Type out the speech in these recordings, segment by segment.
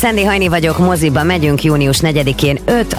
Szendi Hajni vagyok, moziba megyünk. Június 4-én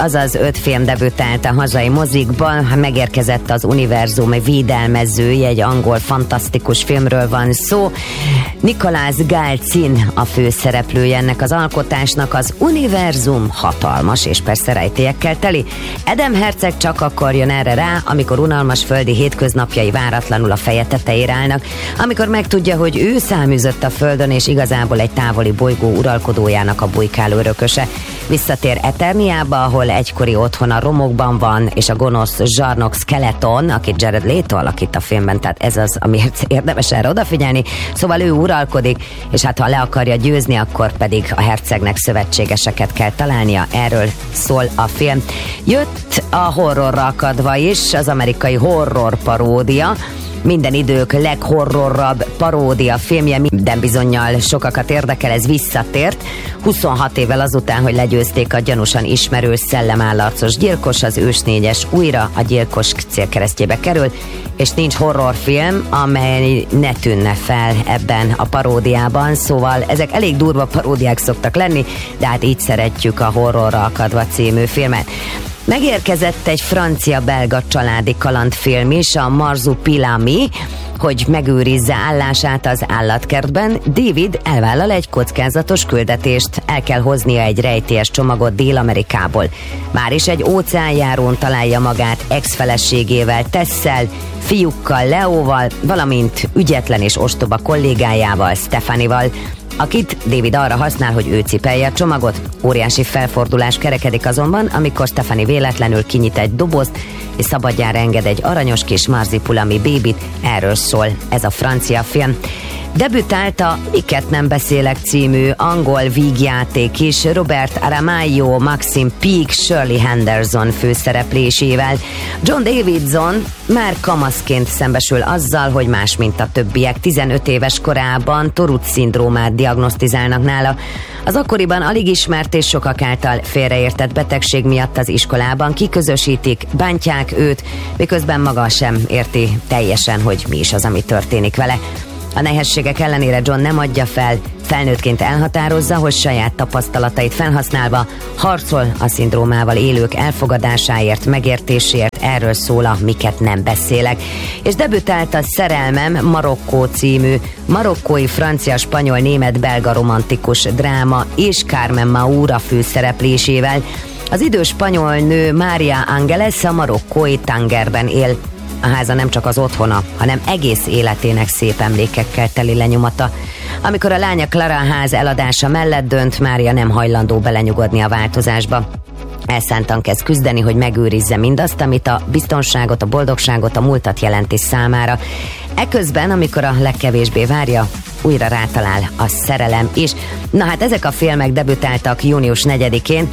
5 film debütált a hazai mozikban. Megérkezett az Univerzum védelmezője, egy angol fantasztikus filmről van szó. Nicolas Galcin a főszereplője ennek az alkotásnak. Az univerzum hatalmas és persze rejtélyekkel teli. Adam Herceg csak akkor jön erre rá, amikor unalmas földi hétköznapjai váratlanul a feje tetejére állnak, amikor megtudja, hogy ő száműzött a földön, és igazából egy távoli bolygó uralkodójának a bujkáló örököse. Visszatér Eterniába, ahol egykori otthona romokban van, és a gonosz zsarnok Skeleton, akit Jared Leto alakít a filmben, tehát ez az, amiért érdemes erre odafigyelni. Szóval ő uralkodik, és hát ha le akarja győzni, akkor pedig a hercegnek szövetségeseket kell találnia. Erről szól a film. Jött a horrorra akadva is, az amerikai horror paródia. Minden idők leghorrorabb paródia filmje, minden bizonnyal sokakat érdekel, ez visszatért. 26 évvel azután, hogy legyőzték a gyanúsan ismerős szellemállarcos gyilkos, az ősnégyes újra a gyilkos célkeresztjébe kerül, és nincs horrorfilm, amely ne tűnne fel ebben a paródiában, szóval ezek elég durva paródiák szoktak lenni, de hát így szeretjük a Horrorra akadva című filmet. Megérkezett egy francia-belga családi kalandfilm is, a Marsupilami, hogy megőrizze állását az állatkertben. David elvállal egy kockázatos küldetést, el kell hoznia egy rejtélyes csomagot Dél-Amerikából. Már is egy óceánjárón találja magát ex-feleségével, Tessel, fiúkkal, Leóval, valamint ügyetlen és ostoba kollégájával, Stefanival, akit David arra használ, hogy ő cipelje a csomagot. Óriási felfordulás kerekedik azonban, amikor Stefani véletlenül kinyit egy dobozt, és szabadjára enged egy aranyos kis marzipulami bébit. Erről szól ez a francia film. Debütált a Miket nem beszélek című angol vígjáték is, Robert Aramayo, Maxim Peake, Shirley Henderson főszereplésével. John Davidson már kamaszként szembesül azzal, hogy más, mint a többiek. 15 éves korában Tourette-szindrómát diagnosztizálnak nála. Az akkoriban alig ismert és sokak által félreértett betegség miatt az iskolában kiközösítik, bántják őt, miközben maga sem érti teljesen, hogy mi is az, ami történik vele. A nehézségek ellenére John nem adja fel, felnőttként elhatározza, hogy saját tapasztalatait felhasználva harcol a szindrómával élők elfogadásáért, megértéséért. Erről szól a Miket nem beszélek. És debütált a Szerelmem Marokkó című marokkói, francia, spanyol, német, belga romantikus dráma és Carmen Maura főszereplésével. Az idős spanyol nő Maria Angeles a marokkói Tangerben él. A háza nem csak az otthona, hanem egész életének szép emlékekkel teli lenyomata. Amikor a lánya Clara a ház eladása mellett dönt, Mária nem hajlandó belenyugodni a változásba. Elszántan kezd küzdeni, hogy megőrizze mindazt, amit a biztonságot, a boldogságot, a múltat jelenti számára. Eközben, amikor a legkevésbé várja, újra rátalál a szerelem is. Na hát ezek a filmek debütáltak június 4-én,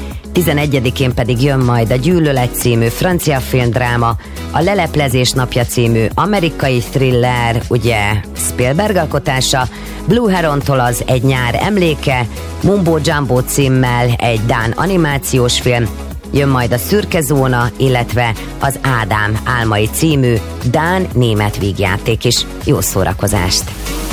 11-én pedig jön majd a Gyűlölet című francia filmdráma, a Leleplezés napja című amerikai thriller, ugye Spielberg alkotása, Blue Herontól az Egy nyár emléke, Mumbo Jumbo címmel egy dán animációs film, jön majd a Szürke zóna, illetve az Ádám álmai című dán-német vígjáték is. Jó szórakozást!